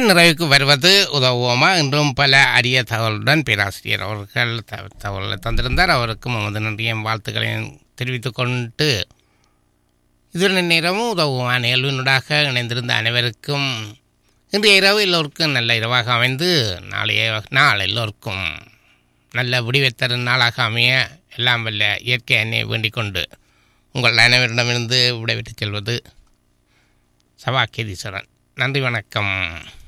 நிறைவுக்கு வருவது உதவுவோமா இன்றும் பல அரிய தகவலுடன் பேராசிரியர் அவர்கள் தகவலை தந்திருந்தார். அவருக்கும் நமது நன்றியும் வாழ்த்துக்களையும் தெரிவித்துக் கொண்டு இதுவரை நேரமும் உதவுவோமா நிகழ்வினூடாக இணைந்திருந்த அனைவருக்கும் இன்றைய இரவு எல்லோருக்கும் நல்ல இரவாக அமைந்து நாள் எல்லோருக்கும் நல்ல விடிவெத்தரும் நாளாக அமைய எல்லாம் வல்ல இயற்கை அன்னையை வேண்டிக் கொண்டு உங்கள் அனைவரிடமிருந்து விடைபெற்றுச் செல்வது சபாக்கேதீஸ்வரன். நன்றி, வணக்கம்.